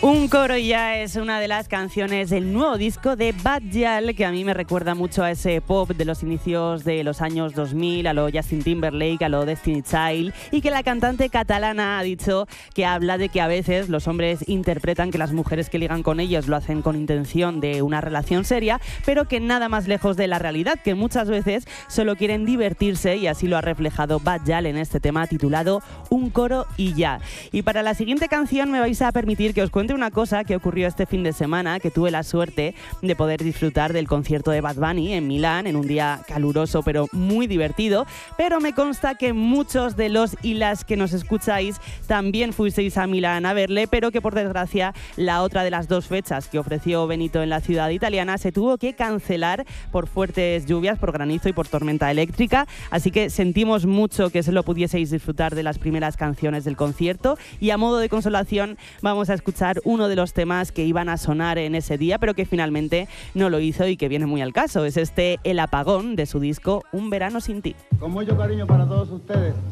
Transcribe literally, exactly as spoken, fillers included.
Un coro ya es una de las canciones del nuevo disco de Bad Gyal, que a mí me recuerda mucho a ese pop de los inicios de los años dos mil, a lo Justin Timberlake, a lo Destiny Child, y que la cantante catalana ha dicho que habla de que a veces los hombres interpretan que las mujeres que ligan con ellos lo hacen con intención de una relación seria, pero que nada más lejos de la realidad, que muchas veces solo quieren divertirse, y así lo ha reflejado Bad Gyal en este tema titulado Un coro y ya. Y para la siguiente canción me vais a permitir que os cuente una cosa que ocurrió este fin de semana, que tuve la suerte de poder disfrutar del concierto de Bad Bunny en Milán en un día caluroso pero muy divertido, pero me consta que muchos de los y las que nos escucháis también fuisteis a Milán a verle, pero que por desgracia la otra de las dos fechas que ofreció Benito en la ciudad italiana se tuvo que cancelar por fuertes lluvias, por granizo y por tormenta eléctrica, así que sentimos mucho que solo pudieseis disfrutar de las primeras canciones del concierto, y a modo de consolación vamos a escuchar uno de los temas que iban a sonar en ese día, pero que finalmente no lo hizo y que viene muy al caso. Es este El Apagón, de su disco Un verano sin ti. Con mucho cariño para todos ustedes.